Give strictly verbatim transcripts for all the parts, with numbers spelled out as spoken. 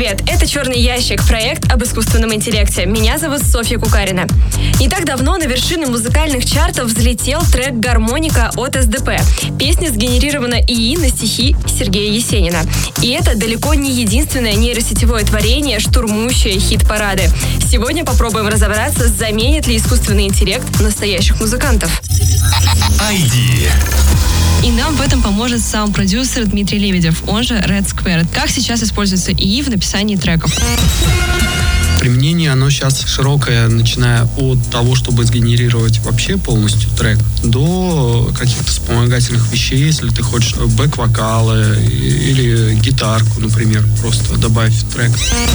привет! Это «Черный ящик», проект об искусственном интеллекте. Меня зовут Софья Кукарина. Не так давно на вершины музыкальных чартов взлетел трек «Гармоника» от эс дэ пэ. Песня сгенерирована ИИ на стихи Сергея Есенина. И это далеко не единственное нейросетевое творение, штурмующее хит-парады. Сегодня попробуем разобраться, заменит ли искусственный интеллект настоящих музыкантов. ай ди. И нам в этом поможет сам продюсер Дмитрий Лебедев, он же Red Square. Как сейчас используется ИИ в написании треков? Применение, оно сейчас широкое, начиная от того, чтобы сгенерировать вообще полностью трек, до каких-то вспомогательных вещей, если ты хочешь бэк-вокалы или гитарку, например, просто добавить в трек.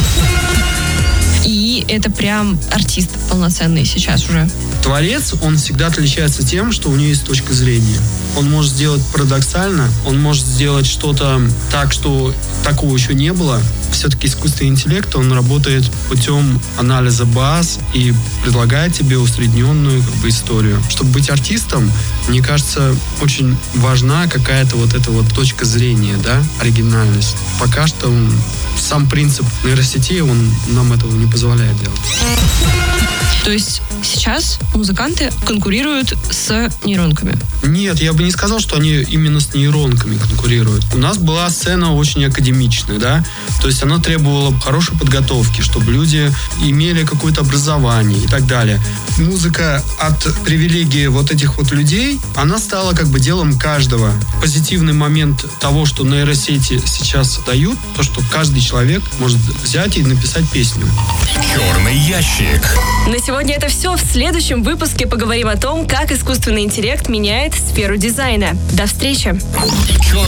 И это прям артист полноценный сейчас уже. Творец, он всегда отличается тем, что у него есть точка зрения. Он может сделать парадоксально, он может сделать что-то так, что такого еще не было. Все-таки искусственный интеллект, он работает путем анализа баз и предлагает тебе усредненную как бы историю. Чтобы быть артистом, мне кажется, очень важна какая-то вот эта вот точка зрения, да, оригинальность. Пока что сам принцип нейросети, он нам этого не позволяет делать. То есть сейчас музыканты конкурируют с нейронками? Нет, я бы не сказал, что они именно с нейронками конкурируют. У нас была сцена очень академичная, да, то есть она требовала хорошей подготовки, чтобы люди имели какое-то образование и так далее. Музыка от привилегии вот этих вот людей, она стала как бы делом каждого. Позитивный момент того, что нейросети сейчас дают, то, что каждый человек может взять и написать песню. Черный ящик. На сегодня это все. В следующем выпуске поговорим о том, как искусственный интеллект меняет сферу дизайна. До встречи! Черный